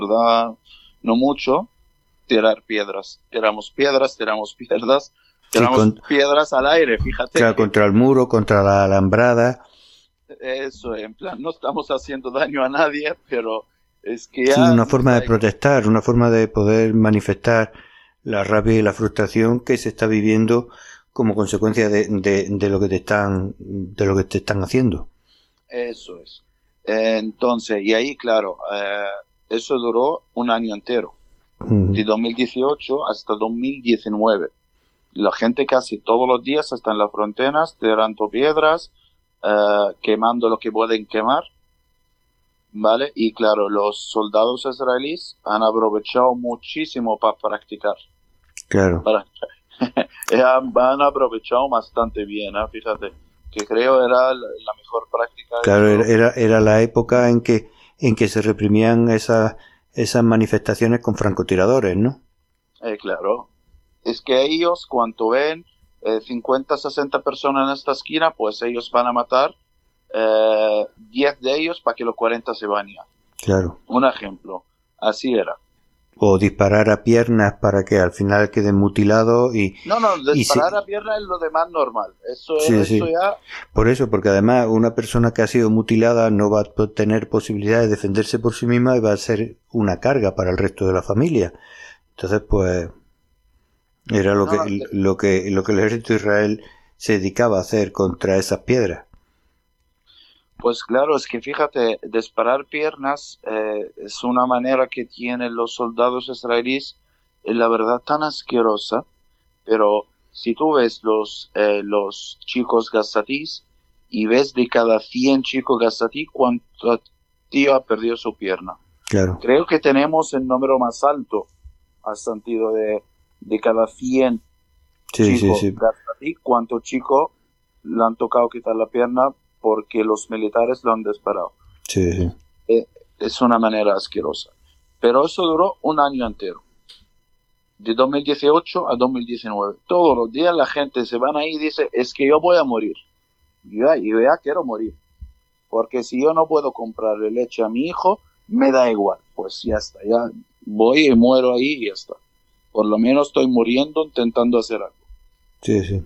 verdad, no mucho, tirar piedras. Sí, Tiramos piedras al aire, fíjate claro, que contra el muro, contra la alambrada. eso, en plan, no estamos haciendo daño a nadie, pero es que Sí, ya una nos forma de da igual. protestar, una forma de poder manifestar la rabia y la frustración que se está viviendo como consecuencia de lo que de lo que te están haciendo. Eso es. Entonces, y ahí, claro, eso duró un año entero, de Mm, 2018 hasta 2019. La gente casi todos los días está en las fronteras, tirando piedras, quemando lo que pueden quemar, ¿vale? Y claro, los soldados israelíes han aprovechado muchísimo para practicar. claro, Para, han aprovechado bastante bien, ¿eh? Fíjate, que creo era la mejor práctica de claro, todo. era la época en que se reprimían esas manifestaciones con francotiradores, ¿no? Claro, es que ellos cuando ven 50, 60 personas en esta esquina, pues ellos van a matar 10 de ellos para que los 40 se vayan. Claro. Un ejemplo, así era. O disparar a piernas para que al final queden mutilados No, no, y disparar se, a pierna es lo demás normal. sí, Eso sí. ya, Por eso, porque además una persona que ha sido mutilada no va a tener posibilidad de defenderse por sí misma y va a ser una carga para el resto de la familia. Entonces, pues, era no, no, lo que el ejército de Israel se dedicaba a hacer contra esas piedras. pues claro, es que fíjate, disparar piernas es una manera que tienen los soldados israelíes, la verdad tan asquerosa, pero si tú ves los chicos gazatís y ves de cada 100 chicos gazatí cuánto tío ha perdido su pierna. Claro. Creo que tenemos el número más alto al sentido de cada 100 Sí, sí, chicos sí. gazatí, cuántos chicos le han tocado quitar la pierna porque los militares lo han disparado. Sí, sí. Eh, es una manera asquerosa. Pero eso duró un año entero, de 2018 a 2019. Todos los días la gente se van ahí y dice, es que yo voy a morir. Y yo ya quiero morir. Porque si yo no puedo comprarle leche a mi hijo, me da igual. Pues ya está, ya voy y muero ahí y ya está. Por lo menos estoy muriendo intentando hacer algo. Sí, sí.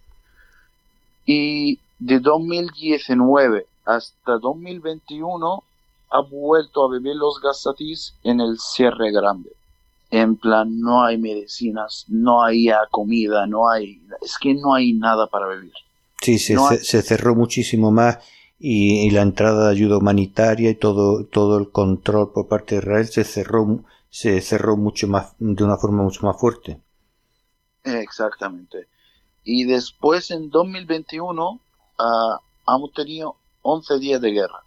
Y de 2019 hasta 2021 ha vuelto a vivir los gazatís en el cierre grande. En plan, no hay medicinas, no hay comida, no hay, es que no hay nada para vivir. Sí, No hay, se cerró muchísimo más y la entrada de ayuda humanitaria y todo el control por parte de Israel se cerró mucho más, de una forma mucho más fuerte. exactamente. Y después en 2021 hemos tenido 11 días de guerra.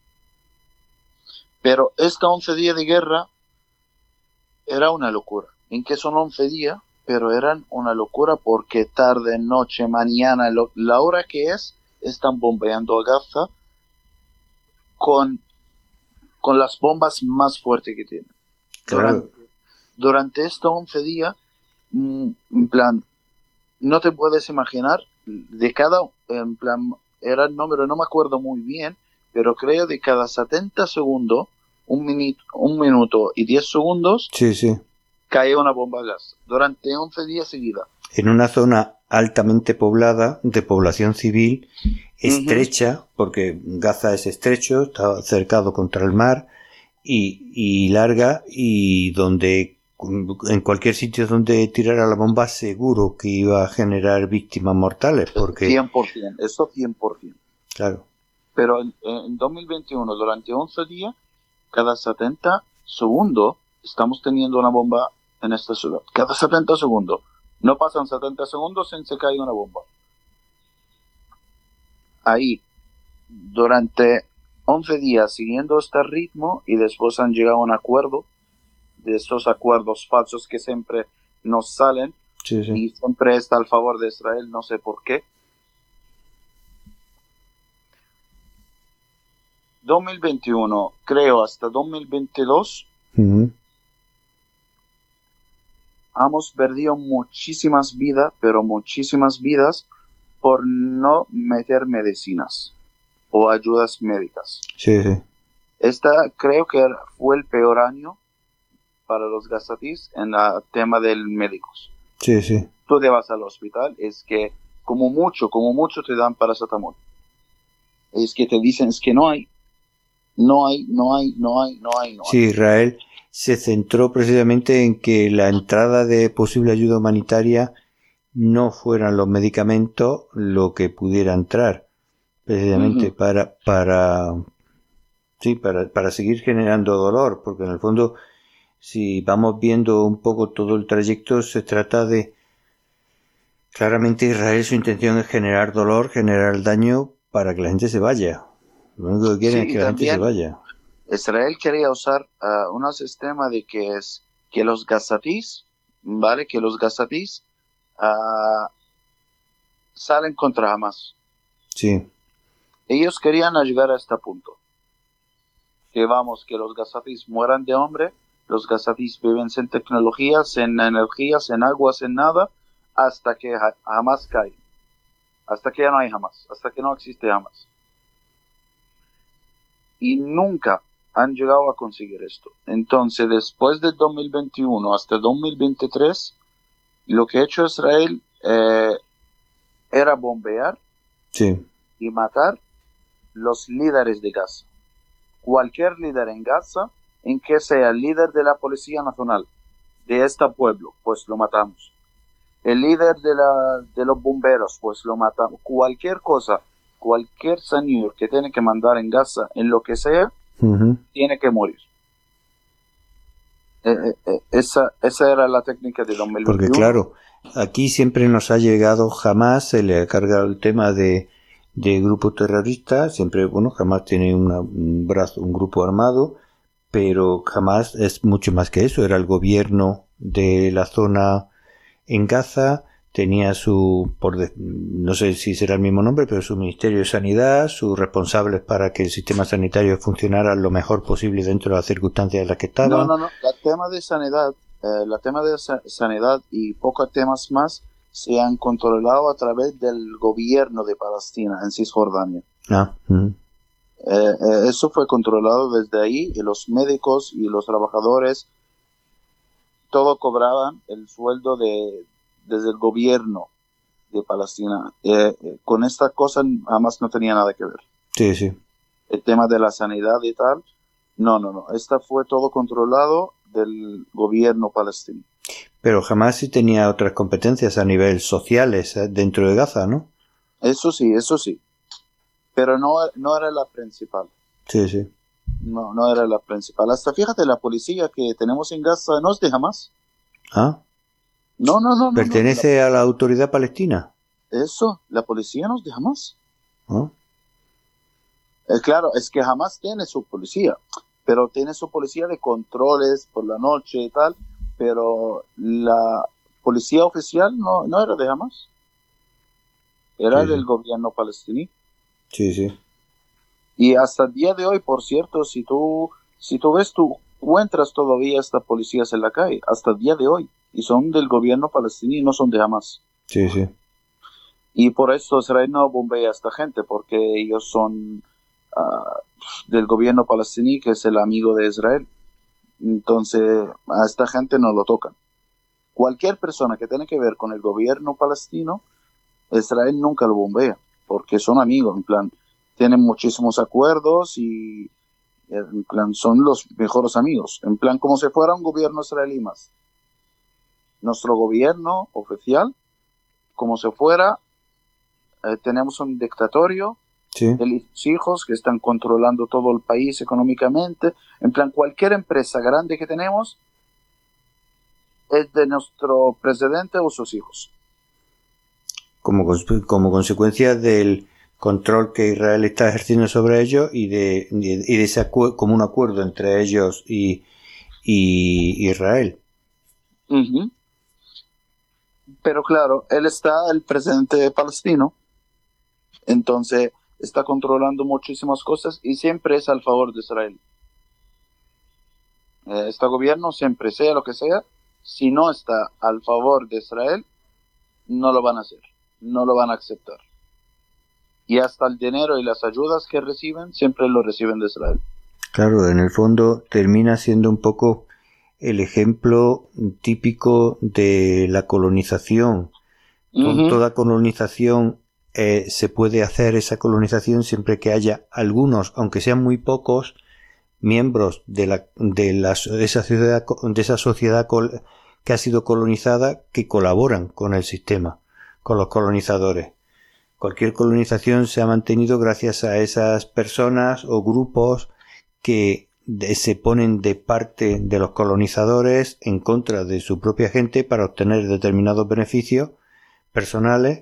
Pero estos 11 días de guerra era una locura. ¿En qué son 11 días? Pero eran una locura porque tarde, noche, mañana, la hora que es, están bombeando a Gaza con, con las bombas más fuertes que tienen. Claro, Durante estos 11 días, en plan, no te puedes imaginar, de cada, en plan, era el número, no me acuerdo muy bien, pero creo de cada 70 segundos, un minuto y 10 segundos, sí, sí. cae una bomba a gas. Durante 11 días seguidas. En una zona altamente poblada, de población civil, Uh-huh. estrecha, porque Gaza es estrecho, está cercado contra el mar, y larga, y donde en cualquier sitio donde tirara la bomba seguro que iba a generar víctimas mortales, porque, 100%, eso 100%. claro, Pero en 2021, durante 11 días, cada 70 segundos, estamos teniendo una bomba en esta ciudad. Cada 70 segundos. No pasan 70 segundos sin se cae una bomba. Ahí, durante 11 días, siguiendo este ritmo, y después han llegado a un acuerdo, de estos acuerdos falsos que siempre nos salen, sí, sí. y siempre está al favor de Israel, no sé por qué. 2021, creo, hasta 2022, Uh-huh. hemos perdido muchísimas vidas, pero muchísimas vidas, por no meter medicinas o ayudas médicas. Sí, sí. Esta creo que fue el peor año para los gazatíes en el tema del médicos. Sí, sí. Tú te vas al hospital, es que como mucho te dan paracetamol. Es que te dicen, es que no hay. Sí, Israel se centró precisamente en que la entrada de posible ayuda humanitaria no fueran los medicamentos lo que pudiera entrar, precisamente para seguir generando dolor, porque en el fondo, si vamos viendo un poco todo el trayecto, se trata de, claramente Israel, su intención es generar dolor, generar daño para que la gente se vaya. Lo único que quieren es que la gente se vaya. Israel quería usar un sistema de que los gazatíes, ¿vale? Que los gazatíes salen contra Hamas. Sí. Ellos querían llegar a este punto. Que los gazatíes mueran de hambre, los gazatíes viven sin tecnología, sin energía, sin agua, sin nada, hasta que Hamas cae. Hasta que ya no hay Hamas, hasta que no existe Hamas. Y nunca han llegado a conseguir esto. Entonces, después del 2021 hasta 2023, lo que ha hecho Israel era bombear y matar los líderes de Gaza. Cualquier líder en Gaza, en que sea el líder de la Policía Nacional de este pueblo, pues lo matamos. El líder de los bomberos, pues lo matamos. Cualquier cosa, cualquier señor que tiene que mandar en Gaza, en lo que sea, tiene que morir. Esa era la técnica de 2021. Porque claro, aquí siempre nos ha llegado, jamás se le ha cargado el tema de grupos terroristas, siempre, bueno, jamás tiene un grupo armado, pero jamás es mucho más que eso. Era el gobierno de la zona en Gaza, tenía no sé si será el mismo nombre, pero su Ministerio de Sanidad, sus responsables para que el sistema sanitario funcionara lo mejor posible dentro de las circunstancias en las que estaban. No. El tema de sanidad y pocos temas más se han controlado a través del gobierno de Palestina en Cisjordania. Eso fue controlado desde ahí, y los médicos y los trabajadores todo cobraban el sueldo desde el gobierno de Palestina. Con esta cosa además no tenía nada que ver. Sí. El tema de la sanidad y tal, no. Esta fue todo controlado del gobierno palestino. Pero jamás sí tenía otras competencias a nivel sociales dentro de Gaza, ¿no? Eso sí. Pero no era la principal. Sí. No era la principal. Hasta fíjate, la policía que tenemos en Gaza no es de Hamas. ¿Ah? No. ¿Pertenece a la autoridad palestina? Eso, la policía no es de Hamas. ¿Ah? Claro, es que Hamas tiene su policía, pero tiene su policía de controles por la noche y tal, pero la policía oficial no era de Hamas. Era del gobierno palestino. Sí. Y hasta el día de hoy, por cierto, si tú ves, tú encuentras todavía estas policías en la calle, hasta el día de hoy, y son del gobierno palestino y no son de Hamas. Sí. Y por eso Israel no bombea a esta gente, porque ellos son del gobierno palestino, que es el amigo de Israel. Entonces, a esta gente no lo tocan. Cualquier persona que tiene que ver con el gobierno palestino, Israel nunca lo bombea, porque son amigos, en plan, tienen muchísimos acuerdos y en plan son los mejores amigos, en plan como si fuera un gobierno israelí más. Nuestro gobierno oficial, como si fuera, tenemos un dictatorio de los hijos que están controlando todo el país económicamente, en plan cualquier empresa grande que tenemos es de nuestro presidente o sus hijos. Como consecuencia del control que Israel está ejerciendo sobre ellos y de ese como un acuerdo entre ellos y Israel. Pero claro, él está el presidente palestino, entonces está controlando muchísimas cosas y siempre es al favor de Israel. Este gobierno siempre, sea lo que sea, si no está al favor de Israel, no lo van a hacer, no lo van a aceptar. Y hasta el dinero y las ayudas que reciben, siempre lo reciben de Israel. Claro, en el fondo termina siendo un poco el ejemplo típico de la colonización. Con toda colonización se puede hacer esa colonización siempre que haya algunos, aunque sean muy pocos, miembros de esa sociedad que ha sido colonizada que colaboran con el sistema, con los colonizadores. Cualquier colonización se ha mantenido gracias a esas personas o grupos que se ponen de parte de los colonizadores en contra de su propia gente para obtener determinados beneficios personales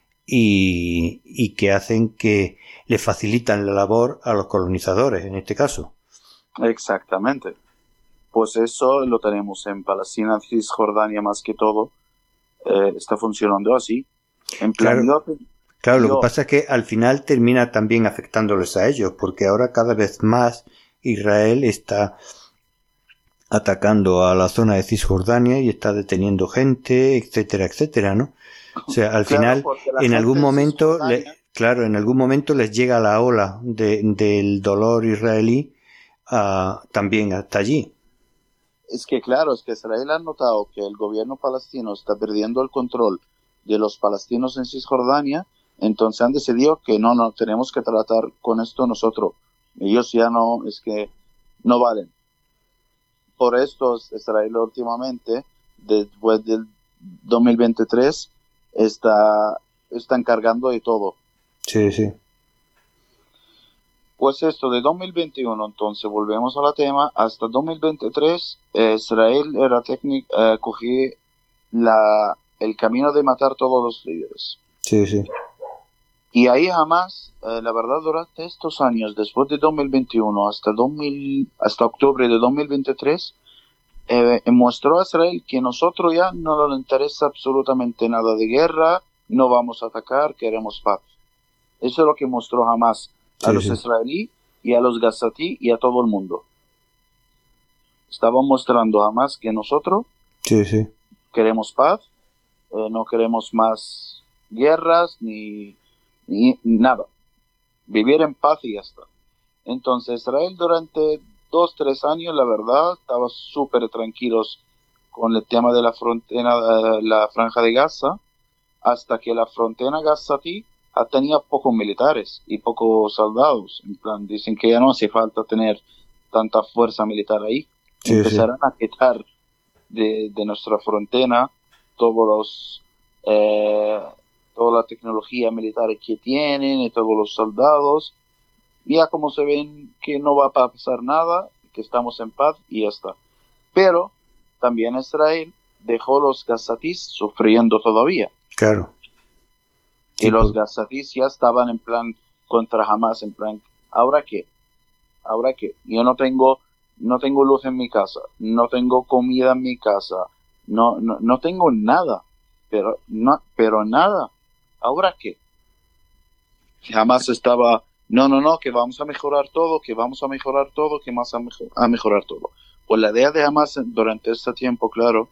y que hacen que le facilitan la labor a los colonizadores, en este caso. Exactamente. Pues eso lo tenemos en Palestina, Cisjordania más que todo. Está funcionando así. En plan, claro, lo que pasa es que al final termina también afectándoles a ellos, porque ahora cada vez más Israel está atacando a la zona de Cisjordania y está deteniendo gente, etcétera, etcétera, ¿no? O sea, al final, en algún momento, en algún momento les llega la ola del dolor israelí también hasta allí. Es que Israel ha notado que el gobierno palestino está perdiendo el control de los palestinos en Cisjordania, entonces han decidido que no tenemos que tratar con esto nosotros. Ellos ya no valen. Por esto Israel últimamente, después del 2023, está encargando de todo. Sí, sí. Pues esto de 2021, entonces volvemos al tema, hasta 2023 Israel cogía el camino de matar todos los líderes. Sí, sí. Y ahí jamás, la verdad, durante estos años, después de 2021 hasta octubre de 2023, mostró a Israel que nosotros ya no nos interesa absolutamente nada de guerra, no vamos a atacar, queremos paz. Eso es lo que mostró jamás a los israelíes y a los gazatí y a todo el mundo. Estaba mostrando jamás que nosotros queremos paz, no queremos más guerras ni nada. Vivir en paz y ya está. Entonces Israel durante 2-3 años, la verdad, estaba súper tranquilos con el tema de la frontera, la franja de Gaza, hasta que la frontera gazatí tenía pocos militares y pocos soldados. En plan, dicen que ya no hace falta tener tanta fuerza militar ahí. Empezaron a quitar de nuestra frontera toda la tecnología militar que tienen y todos los soldados. Ya como se ven que no va a pasar nada, que estamos en paz y ya está. Pero también Israel dejó los gazatíes sufriendo todavía. Claro. Y los gazatíes ya estaban en plan contra Hamas, en plan, ¿ahora qué? Yo no tengo luz en mi casa, no tengo comida en mi casa, no tengo nada, pero nada. ¿Ahora qué? Hamas estaba, no, que vamos a mejorar todo, que vamos a mejorar todo. Pues la idea de Hamas durante este tiempo, claro,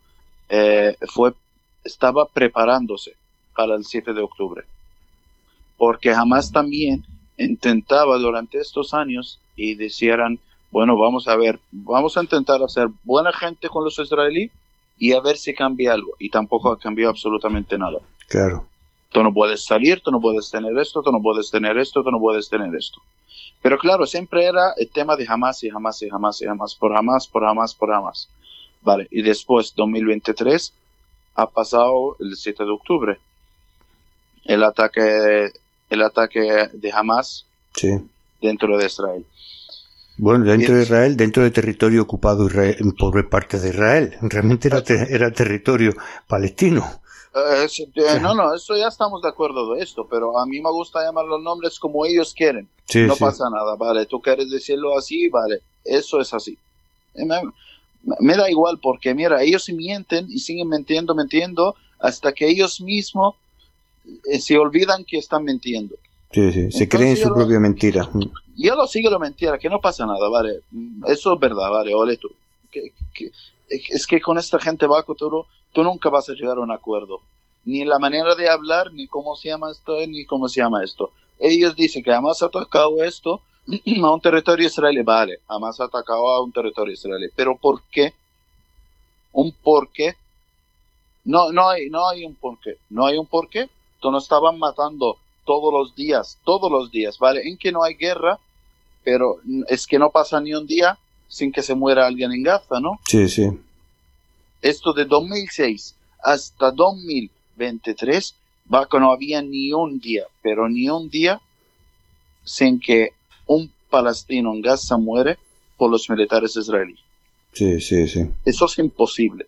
estaba preparándose para el 7 de octubre. Porque Hamas también intentaba durante estos años y decían, bueno, vamos a intentar hacer buena gente con los israelíes y a ver si cambia algo. Y tampoco ha cambiado absolutamente nada. Claro. Tú no puedes salir, tú no puedes tener esto, tú no puedes tener esto, tú no puedes tener esto. Pero claro, siempre era el tema de Hamas y Hamas y Hamas y Hamas, por Hamas. Vale, y después, 2023, ha pasado el 7 de octubre. El ataque de Hamas dentro de Israel. Bueno, dentro de Israel, dentro del territorio ocupado por parte de Israel. Realmente era territorio palestino. No, eso ya estamos de acuerdo de esto, pero a mí me gusta llamar los nombres como ellos quieren. No pasa nada, vale, tú quieres decirlo así, vale, eso es así. Me da igual porque, mira, ellos mienten y siguen mintiendo hasta que ellos mismos se olvidan que están mintiendo. Se creen su propia mentira. Yo lo sigo la mentira, que no pasa nada, vale, eso es verdad, vale, ole tú. Es que con esta gente vaco tú nunca vas a llegar a un acuerdo, ni la manera de hablar, ni cómo se llama esto. Ellos dicen que Hamas ha atacado esto a un territorio israelí, vale, Hamas ha atacado a un territorio israelí, pero ¿por qué? un porqué. No hay un porqué. No hay un porqué. Nos estaban matando todos los días, ¿vale? En que no hay guerra, pero es que no pasa ni un día sin que se muera alguien en Gaza, ¿no? Sí, sí. Esto de 2006 hasta 2023, no había ni un día, pero ni un día sin que un palestino en Gaza muere por los militares israelíes. Sí, sí, sí. Eso es imposible.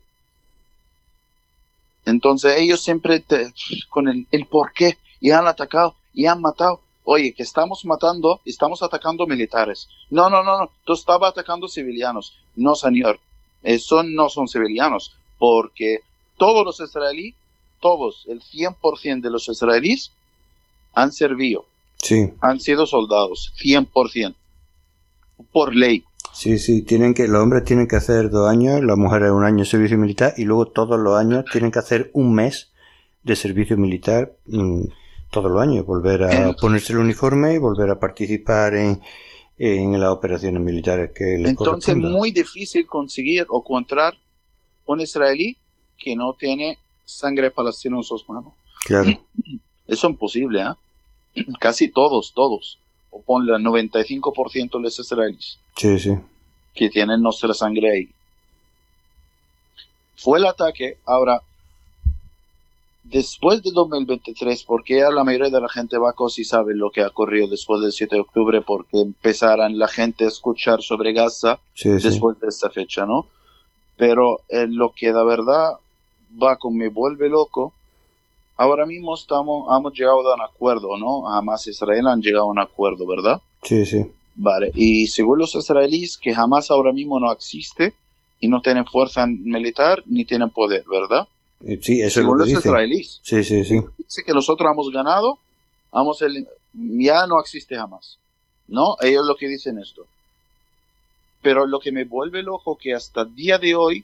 Entonces ellos siempre con el por qué, y han atacado, y han matado. Oye, que estamos atacando militares. No, tú estabas atacando civilianos. No, señor, eso no son civilianos, porque todos los israelíes, el 100% de los israelíes han servido. Sí. Han sido soldados, 100%, por ley. Sí, los hombres tienen que hacer 2 años, las mujeres 1 año de servicio militar y luego todos los años tienen que hacer 1 mes de servicio militar, todos los años, volver a ponerse el uniforme y volver a participar en las operaciones militares que les Entonces es correspondan. muy difícil conseguir o encontrar un israelí que no tiene sangre palestina en sus manos. Claro. Eso es imposible, ¿eh? Casi todos. O ponle el 95% de los israelíes. Sí, sí. Que tienen nuestra sangre ahí. Fue el ataque, ahora, después de 2023, porque la mayoría de la gente va y sabe lo que ha ocurrido después del 7 de octubre, porque empezaran la gente a escuchar sobre Gaza después de esta fecha, ¿no? Pero lo que de verdad me vuelve loco, ahora mismo hemos llegado a un acuerdo, ¿no? Hamas e Israel han llegado a un acuerdo, ¿verdad? Sí, sí. Vale, y según los israelíes, que Hamas ahora mismo no existe y no tienen fuerza militar ni tienen poder, ¿verdad? Sí, eso según es lo que los dicen. israelíes. Sí. Dice que nosotros hemos ganado, ya no existe Hamas, ¿no? Ellos lo que dicen esto. Pero lo que me vuelve loco que hasta el día de hoy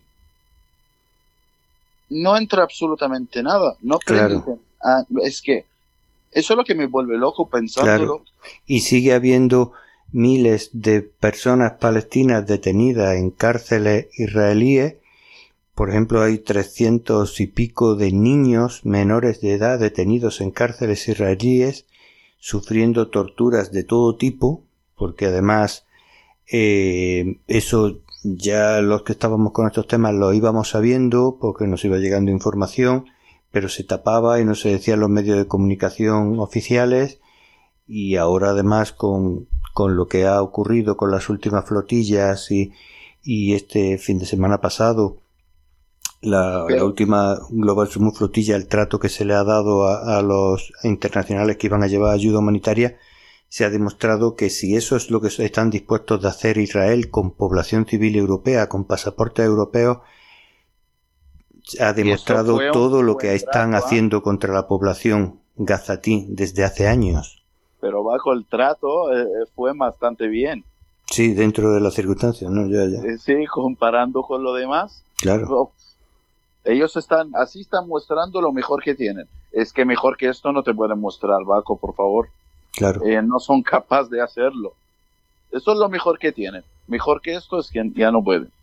no entra absolutamente nada, no permiten. Claro. Es que eso es lo que me vuelve loco pensándolo. Claro. Y sigue habiendo miles de personas palestinas detenidas en cárceles israelíes. Por ejemplo, hay 300 y pico de niños menores de edad detenidos en cárceles israelíes, sufriendo torturas de todo tipo, porque además eso ya los que estábamos con estos temas lo íbamos sabiendo, porque nos iba llegando información, pero se tapaba y no se decía en los medios de comunicación oficiales, y ahora además con lo que ha ocurrido con las últimas flotillas y este fin de semana pasado la última Global Summit Flotilla, el trato que se le ha dado a los internacionales que iban a llevar ayuda humanitaria, se ha demostrado que si eso es lo que están dispuestos de hacer Israel con población civil europea, con pasaportes europeos, ha demostrado todo lo que están haciendo contra la población gazatí desde hace años. Pero bajo el trato fue bastante bien. Sí, dentro de las circunstancias, ¿no? Ya. Sí, comparando con lo demás. Claro. Ellos están mostrando lo mejor que tienen. Es que mejor que esto no te pueden mostrar, Baco, por favor. Claro. No son capaces de hacerlo. Eso es lo mejor que tienen. Mejor que esto es que ya no pueden.